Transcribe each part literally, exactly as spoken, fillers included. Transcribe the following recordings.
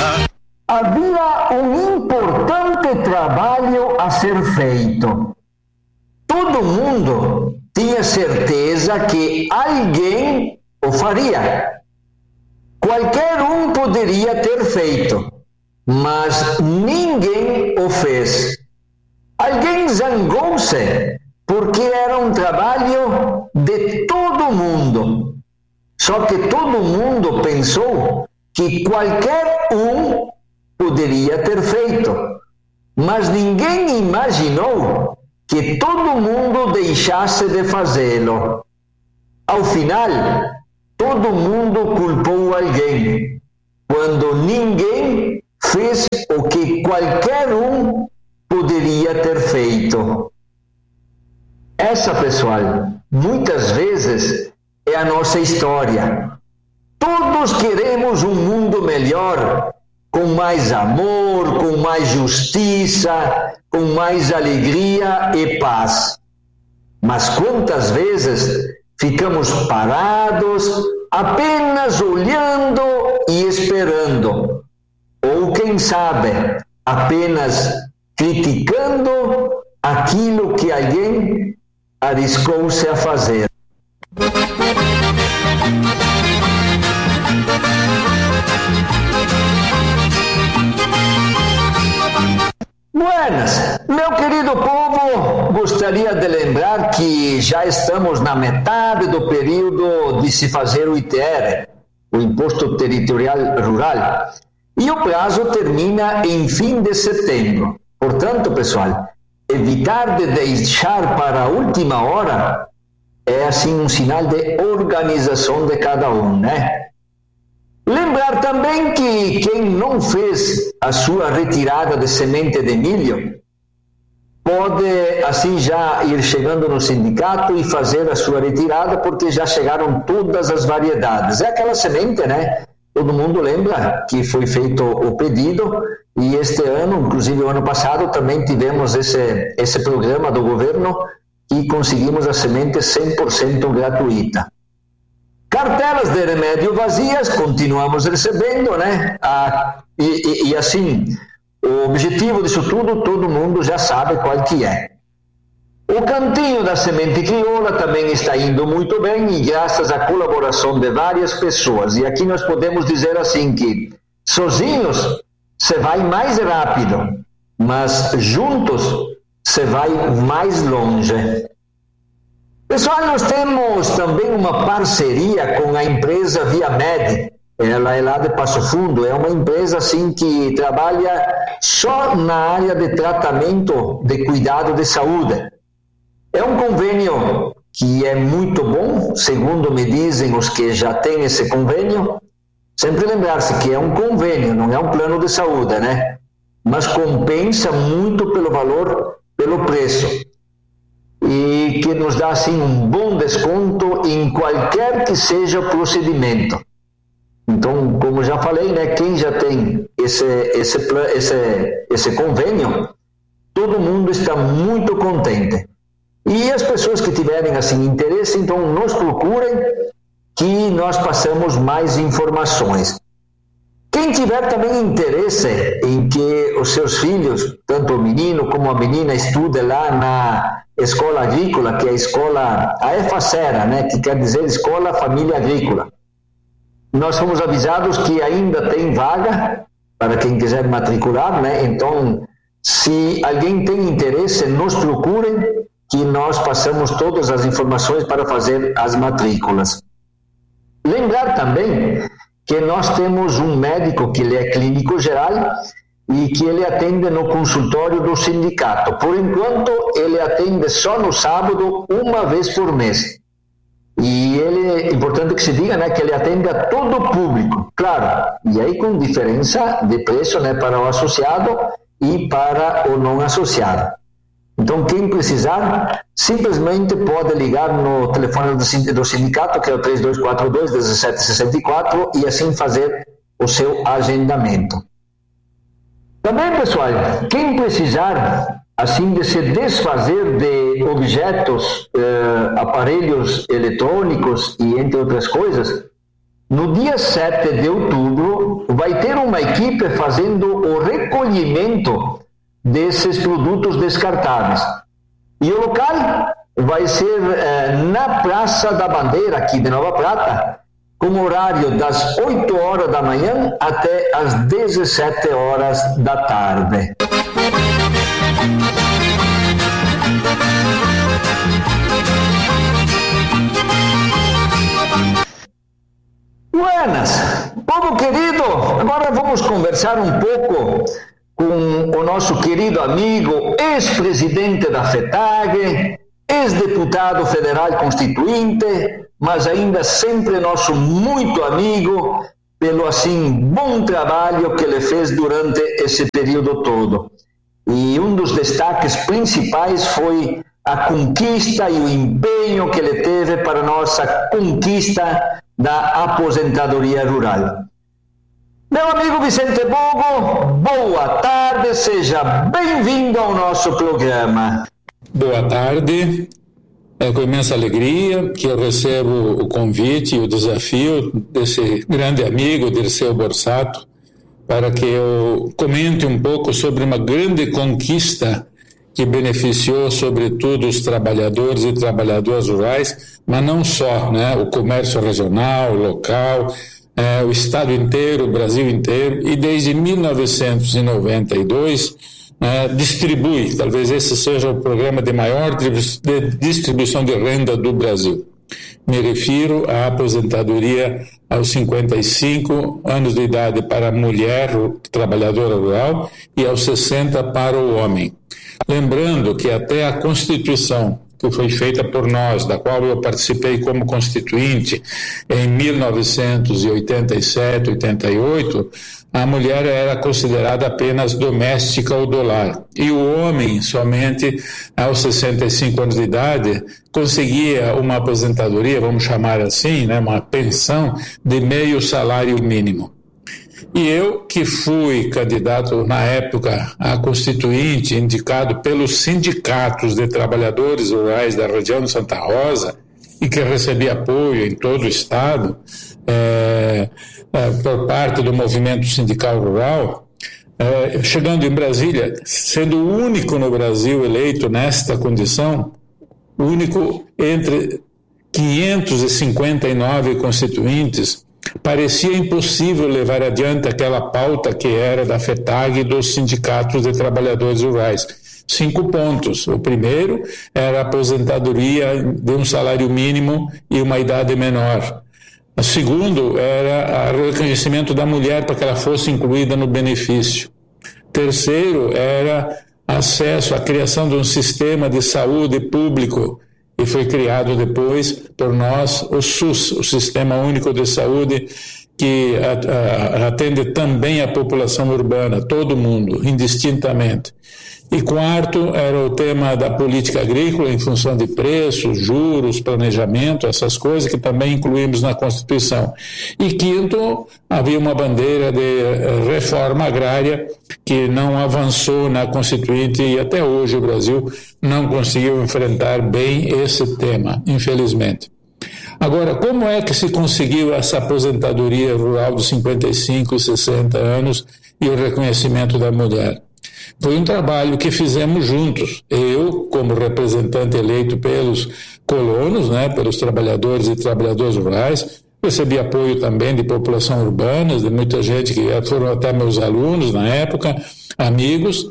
Havia um importante trabalho a ser feito. Todo mundo tinha certeza que alguém o faria. Qualquer um poderia ter feito, mas ninguém o fez. Alguém zangou-se porque era um trabalho de todo mundo. Só que todo mundo pensou que qualquer um poderia ter feito, mas ninguém imaginou que todo mundo deixasse de fazê-lo. Ao final, todo mundo culpou alguém, quando ninguém fez o que qualquer um poderia ter feito. Essa, pessoal, muitas vezes é a nossa história. Todos queremos um mundo melhor, com mais amor, com mais justiça, com mais alegria e paz. Mas quantas vezes ficamos parados, apenas olhando e esperando? Ou, quem sabe, apenas criticando aquilo que alguém arriscou-se a fazer. Buenas, meu querido povo, gostaria de lembrar que já estamos na metade do período de se fazer o I T R, o Imposto Territorial Rural, e o prazo termina em fim de setembro. Portanto, pessoal, evitar de deixar para a última hora é assim um sinal de organização de cada um, né? Lembrar também que quem não fez a sua retirada de semente de milho pode assim já ir chegando no sindicato e fazer a sua retirada, porque já chegaram todas as variedades. É aquela semente, né? Todo mundo lembra que foi feito o pedido, e este ano, inclusive o ano passado, também tivemos esse, esse programa do governo e conseguimos a semente cem por cento gratuita. Cartelas de remédio vazias, continuamos recebendo, né? Ah, e, e, e assim, o objetivo disso tudo, todo mundo já sabe qual que é. O cantinho da semente crioula também está indo muito bem, e graças à colaboração de várias pessoas. E aqui nós podemos dizer assim que, sozinhos, você vai mais rápido, mas juntos, você vai mais longe. Pessoal, nós temos também uma parceria com a empresa Viamed. Ela é lá de Passo Fundo, é uma empresa assim que trabalha só na área de tratamento de cuidado de saúde. É um convênio que é muito bom, segundo me dizem os que já têm esse convênio. Sempre lembrar-se que é um convênio, não é um plano de saúde, né? Mas compensa muito pelo valor, pelo preço. E que nos dá assim um bom desconto em qualquer que seja o procedimento. Então, como já falei, né, quem já tem esse, esse, esse, esse convênio, todo mundo está muito contente. E as pessoas que tiverem assim interesse, então nos procurem, que nós passamos mais informações. Quem tiver também interesse em que os seus filhos, tanto o menino como a menina, estudem lá na Escola Agrícola, que é a escola, a EFACERA, né, que quer dizer Escola Família Agrícola. Nós fomos avisados que ainda tem vaga para quem quiser matricular, né? Então, se alguém tem interesse, nos procurem, que nós passamos todas as informações para fazer as matrículas. Lembrar também que nós temos um médico que ele é clínico geral e que ele atende no consultório do sindicato. Por enquanto, ele atende só no sábado, uma vez por mês. E ele, é importante que se diga, né, que ele atende a todo o público, claro, e aí com diferença de preço, né, para o associado e para o não associado. Então, quem precisar, simplesmente pode ligar no telefone do sindicato, que é o três dois quatro dois, um sete seis quatro, e assim fazer o seu agendamento. Também, pessoal, quem precisar, assim, de se desfazer de objetos, eh, aparelhos eletrônicos e entre outras coisas, no dia sete de outubro, vai ter uma equipe fazendo o recolhimento desses produtos descartáveis. E o local vai ser eh, na Praça da Bandeira, aqui de Nova Prata, com horário das oito horas da manhã até as dezessete horas da tarde. Buenas, povo querido, agora vamos conversar um pouco com o nosso querido amigo, ex-presidente da FETAG, ex-deputado federal constituinte, mas ainda sempre nosso muito amigo, pelo assim bom trabalho que ele fez durante esse período todo. E um dos destaques principais foi a conquista e o empenho que ele teve para a nossa conquista da aposentadoria rural. Meu amigo Vicente Bogo, boa tarde, seja bem-vindo ao nosso programa. Boa tarde, é com imensa alegria que eu recebo o convite e o desafio desse grande amigo, Dirceu Borsato, para que eu comente um pouco sobre uma grande conquista que beneficiou sobretudo os trabalhadores e trabalhadoras rurais, mas não só, né? O comércio regional, local, é, o estado inteiro, o Brasil inteiro, e desde mil novecentos e noventa e dois é, distribui, talvez esse seja o programa de maior distribuição de renda do Brasil. Me refiro à aposentadoria aos cinquenta e cinco anos de idade para a mulher trabalhadora rural e aos sessenta para o homem. Lembrando que até a Constituição, que foi feita por nós, da qual eu participei como constituinte em mil novecentos e oitenta e sete, oitenta e oito, a mulher era considerada apenas doméstica ou do lar, e o homem, somente aos sessenta e cinco anos de idade, conseguia uma aposentadoria, vamos chamar assim, né, uma pensão de meio salário mínimo. E eu, que fui candidato na época a constituinte, indicado pelos sindicatos de trabalhadores rurais da região de Santa Rosa, e que recebi apoio em todo o estado, é, é, por parte do movimento sindical rural, é, chegando em Brasília, sendo o único no Brasil eleito nesta condição, único entre quinhentos e cinquenta e nove constituintes, parecia impossível levar adiante aquela pauta que era da FETAG e dos sindicatos de trabalhadores rurais. Cinco pontos. O primeiro era a aposentadoria de um salário mínimo e uma idade menor. O segundo era o reconhecimento da mulher para que ela fosse incluída no benefício. Terceiro era acesso à criação de um sistema de saúde público, e foi criado depois por nós o SUS, o Sistema Único de Saúde, que atende também a população urbana, todo mundo, indistintamente. E quarto era o tema da política agrícola em função de preços, juros, planejamento, essas coisas que também incluímos na Constituição. E quinto, havia uma bandeira de reforma agrária que não avançou na Constituinte e até hoje o Brasil não conseguiu enfrentar bem esse tema, infelizmente. Agora, como é que se conseguiu essa aposentadoria rural dos cinquenta e cinco e sessenta anos e o reconhecimento da mulher? Foi um trabalho que fizemos juntos. Eu, como representante eleito pelos colonos, né, pelos trabalhadores e trabalhadoras rurais, recebi apoio também de população urbana, de muita gente que foram até meus alunos na época, amigos,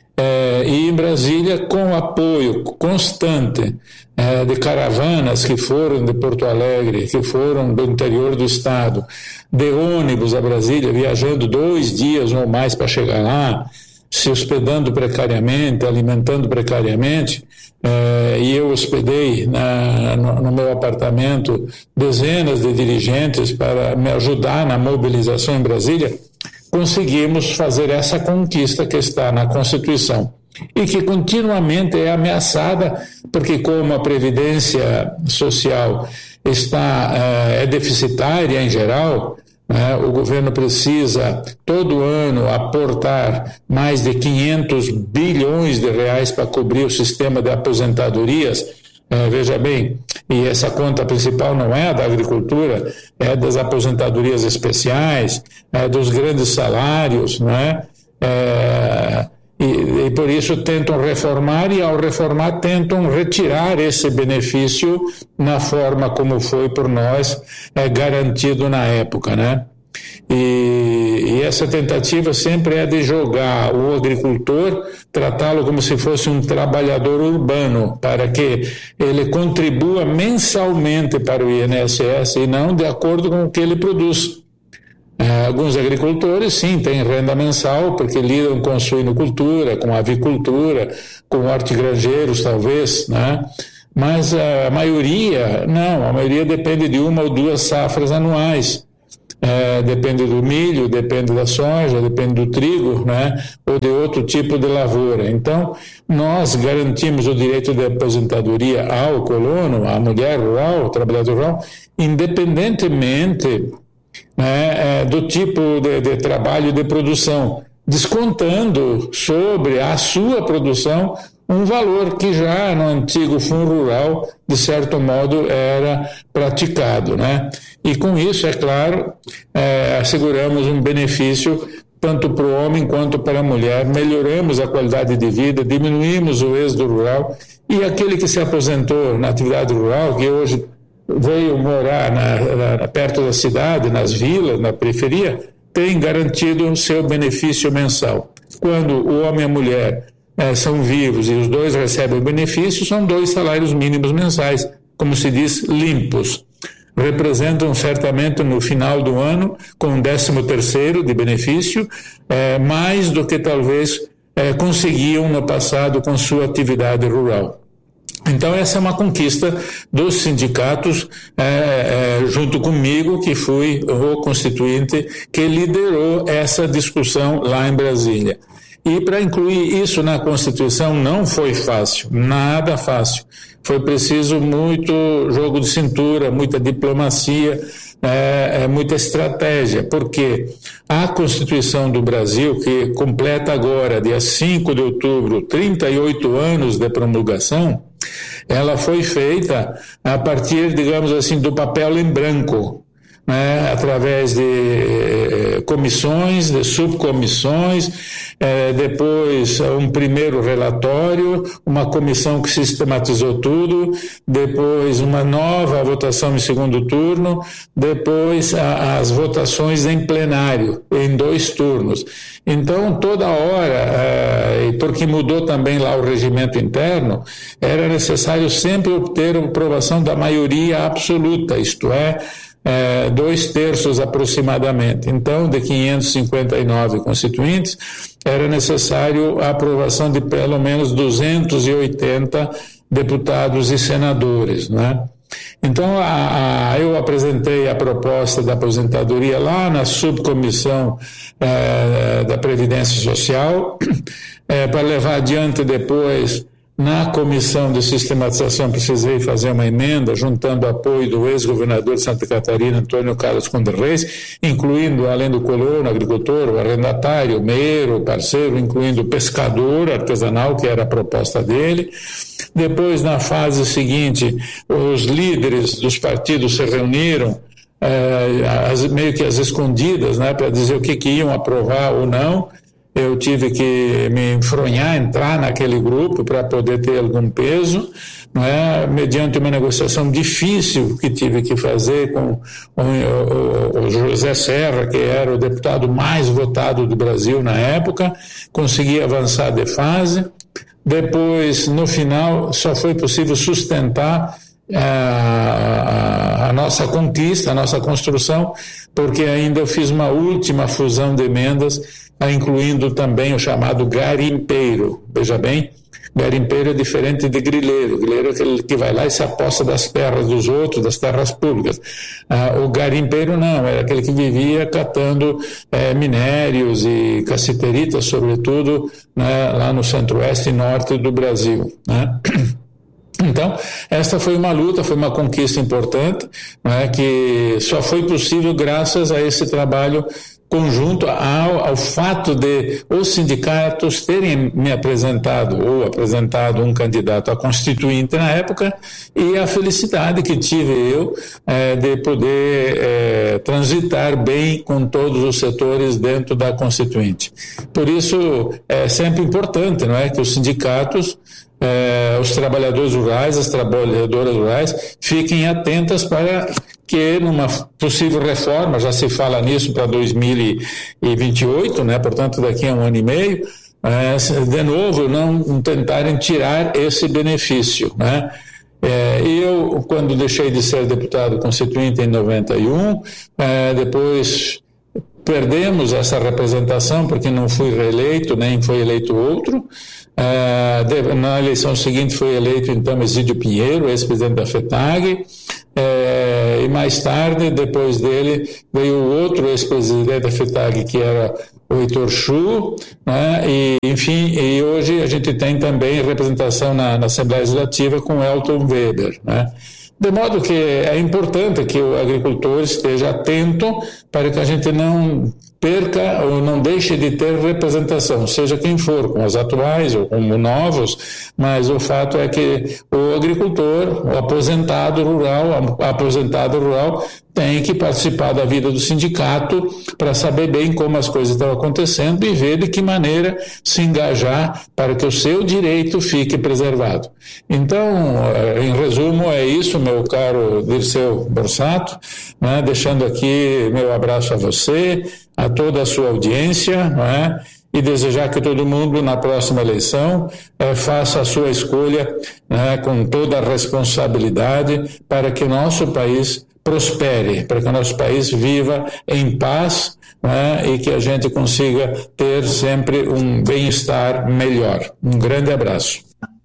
é, e em Brasília, com apoio constante é, de caravanas que foram de Porto Alegre, que foram do interior do estado, de ônibus a Brasília, viajando dois dias ou mais para chegar lá, se hospedando precariamente, alimentando precariamente, eh, e eu hospedei na, no, no meu apartamento dezenas de dirigentes para me ajudar na mobilização em Brasília, conseguimos fazer essa conquista que está na Constituição e que continuamente é ameaçada, porque como a Previdência Social está, eh, é deficitária em geral, É, o governo precisa todo ano aportar mais de quinhentos bilhões de reais para cobrir o sistema de aposentadorias. É, veja bem, e essa conta principal não é a da agricultura, é das aposentadorias especiais, é dos grandes salários, não é? É, e, e por isso tentam reformar, e ao reformar tentam retirar esse benefício na forma como foi por nós é, garantido na época, né? E, e essa tentativa sempre é de jogar o agricultor, tratá-lo como se fosse um trabalhador urbano, para que ele contribua mensalmente para o I N S S e não de acordo com o que ele produz. É, alguns agricultores, sim, têm renda mensal, porque lidam com suinocultura, com avicultura, com hortigranjeiros, talvez, né? Mas a maioria, não, a maioria depende de uma ou duas safras anuais. É, depende do milho, depende da soja, depende do trigo, né, ou de outro tipo de lavoura. Então, nós garantimos o direito de aposentadoria ao colono, à mulher rural, ao trabalhador rural, independentemente, né, é, do tipo de, de trabalho de produção, descontando sobre a sua produção um valor que já no antigo Fundo Rural, de certo modo, era praticado, né? E com isso, é claro, é, asseguramos um benefício tanto para o homem quanto para a mulher, melhoramos a qualidade de vida, diminuímos o êxodo rural, e aquele que se aposentou na atividade rural, que hoje veio morar na, na, perto da cidade, nas vilas, na periferia, tem garantido o seu benefício mensal. Quando o homem e a mulher É, são vivos e os dois recebem o benefício, são dois salários mínimos mensais, como se diz, limpos. Representam certamente no final do ano, com um décimo terceiro de benefício, é, mais do que talvez é, conseguiam no passado com sua atividade rural. Então essa é uma conquista dos sindicatos, é, é, junto comigo, que fui o constituinte que liderou essa discussão lá em Brasília. E para incluir isso na Constituição não foi fácil, nada fácil. Foi preciso muito jogo de cintura, muita diplomacia, é, é, muita estratégia, porque a Constituição do Brasil, que completa agora, dia cinco de outubro, trinta e oito anos de promulgação, ela foi feita a partir, digamos assim, do papel em branco, né, através de eh, comissões, de subcomissões, eh, depois um primeiro relatório, uma comissão que sistematizou tudo, depois uma nova votação em segundo turno, depois a, as votações em plenário, em dois turnos. Então, toda hora, eh, porque mudou também lá o regimento interno, era necessário sempre obter a aprovação da maioria absoluta, isto é, É, dois terços aproximadamente. Então, de quinhentos e cinquenta e nove constituintes, era necessário a aprovação de pelo menos duzentos e oitenta deputados e senadores, né? Então, a, a, eu apresentei a proposta da aposentadoria lá na subcomissão é, da Previdência Social, é, para levar adiante depois. Na comissão de sistematização precisei fazer uma emenda juntando o apoio do ex-governador de Santa Catarina, Antônio Carlos Conde Reis, incluindo, além do colono, agricultor, o arrendatário, o meiro, o parceiro, incluindo o pescador artesanal, que era a proposta dele. Depois, na fase seguinte, os líderes dos partidos se reuniram, eh, as, meio que às escondidas, né, para dizer o que, que iam aprovar ou não. Eu tive que me enfronhar, entrar naquele grupo para poder ter algum peso, não é? Mediante uma negociação difícil que tive que fazer com o, o, o José Serra, que era o deputado mais votado do Brasil na época, consegui avançar de fase. Depois, no final, só foi possível sustentar a, a nossa conquista, a nossa construção, porque ainda eu fiz uma última fusão de emendas, incluindo também o chamado garimpeiro. Veja bem, garimpeiro é diferente de grileiro. Grileiro é aquele que vai lá e se aposta das terras dos outros, das terras públicas. Ah, o garimpeiro não, era aquele que vivia catando eh, minérios e cassiteritas, sobretudo, né, lá no centro-oeste e norte do Brasil, né? Então, esta foi uma luta, foi uma conquista importante, né, que só foi possível graças a esse trabalho conjunto ao, ao fato de os sindicatos terem me apresentado ou apresentado um candidato a constituinte na época, e a felicidade que tive eu eh, de poder eh, transitar bem com todos os setores dentro da constituinte. Por isso é sempre importante, não é, que os sindicatos, eh, os trabalhadores rurais, as trabalhadoras rurais fiquem atentas para que numa possível reforma, já se fala nisso para dois mil e vinte e oito, né? Portanto, daqui a um ano e meio, é, de novo, não tentarem tirar esse benefício, né? É, eu, quando deixei de ser deputado constituinte em noventa e um, é, depois perdemos essa representação porque não fui reeleito, nem foi eleito outro. É, de, na eleição seguinte foi eleito então Exídio Pinheiro, ex-presidente da FETAG. É, e mais tarde, depois dele, veio o outro ex-presidente da FETAG, que era o Heitor Chu, né? E, enfim, e hoje a gente tem também representação na, na Assembleia Legislativa com Elton Weber, né? De modo que é importante que o agricultor esteja atento para que a gente não perca ou não deixe de ter representação, seja quem for, com os atuais ou com novos, mas o fato é que o agricultor, o aposentado rural, a aposentado rural, tem que participar da vida do sindicato para saber bem como as coisas estão acontecendo e ver de que maneira se engajar para que o seu direito fique preservado. Então, em resumo, é isso, meu caro Dirceu Borsato, né? Deixando aqui meu abraço a você, a toda a sua audiência, né? E desejar que todo mundo, na próxima eleição, eh, faça a sua escolha, né, com toda a responsabilidade para que o nosso país prospere, para que o nosso país viva em paz, né, e que a gente consiga ter sempre um bem-estar melhor. Um grande abraço.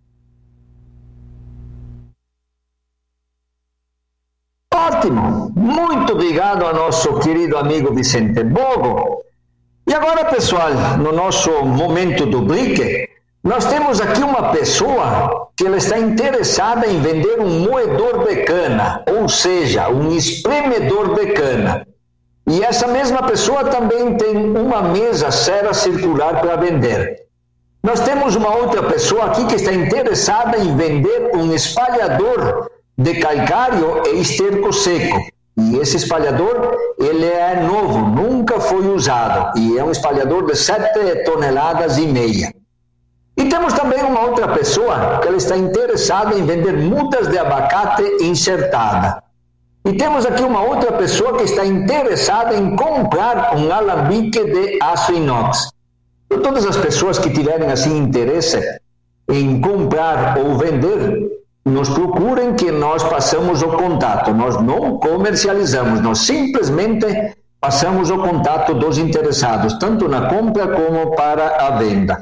Ótimo! Muito obrigado ao nosso querido amigo Vicente Bogo. E agora, pessoal, no nosso momento do Brique, nós temos aqui uma pessoa que ela está interessada em vender um moedor de cana, ou seja, um espremedor de cana. E essa mesma pessoa também tem uma mesa serra circular para vender. Nós temos uma outra pessoa aqui que está interessada em vender um espalhador de calcário e esterco seco. E esse espalhador, ele é novo, nunca foi usado. E é um espalhador de sete toneladas e meia. E temos também uma outra pessoa que ela está interessada em vender mudas de abacate enxertada. E temos aqui uma outra pessoa que está interessada em comprar um alambique de aço inox. E todas as pessoas que tiverem assim interesse em comprar ou vender, nos procurem que nós passamos o contato. Nós não comercializamos, nós simplesmente passamos o contato dos interessados, tanto na compra como para a venda.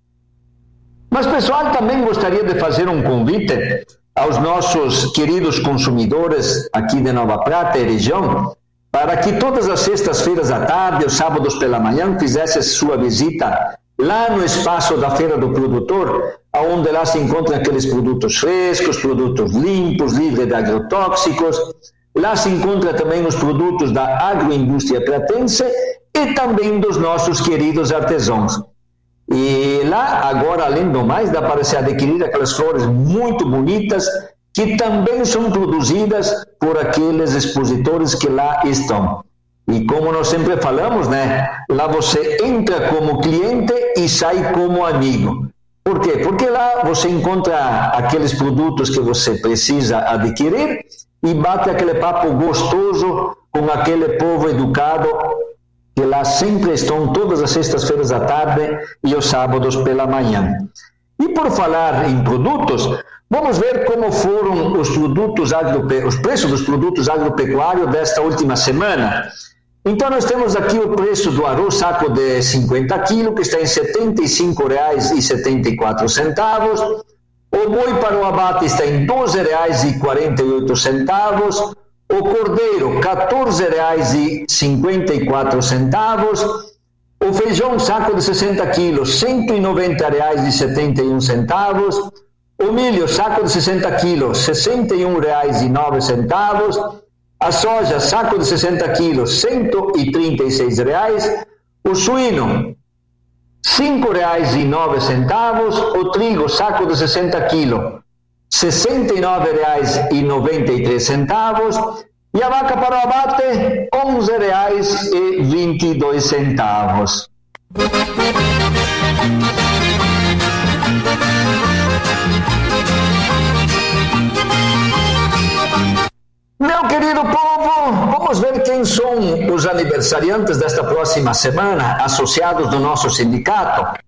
Mas, pessoal, também gostaria de fazer um convite aos nossos queridos consumidores aqui de Nova Prata e região, para que todas as sextas-feiras à tarde, os sábados pela manhã, fizesse sua visita lá no espaço da Feira do Produtor, onde lá se encontram aqueles produtos frescos, produtos limpos, livres de agrotóxicos. Lá se encontram também os produtos da agroindústria pratense e também dos nossos queridos artesãos. E lá, agora, além do mais, dá para se adquirir aquelas flores muito bonitas que também são produzidas por aqueles expositores que lá estão. E como nós sempre falamos, né? Lá você entra como cliente e sai como amigo. Por quê? Porque lá você encontra aqueles produtos que você precisa adquirir e bate aquele papo gostoso com aquele povo educado que lá sempre estão todas as sextas-feiras à tarde e os sábados pela manhã. E por falar em produtos, vamos ver como foram os produtos agrope... os preços dos produtos agropecuários desta última semana. Então, nós temos aqui o preço do arroz saco de cinquenta quilos, que está em setenta e cinco reais e setenta e quatro centavos. O boi para o abate está em doze reais e quarenta e oito centavos. O cordeiro, quatorze reais e cinquenta e quatro centavos. O feijão saco de sessenta quilos, cento e noventa reais e setenta e um centavos. O milho saco de sessenta quilos, sessenta e um reais e nove centavos. A soja, saco de sessenta quilos, cento e trinta e seis reais. O suíno, cinco reais e nove centavos. O trigo, saco de sessenta quilos, sessenta e nove reais e noventa e três centavos. E a vaca para o abate, onze reais e vinte e dois centavos. Meu querido povo, vamos ver quem são os aniversariantes desta próxima semana, associados do nosso sindicato.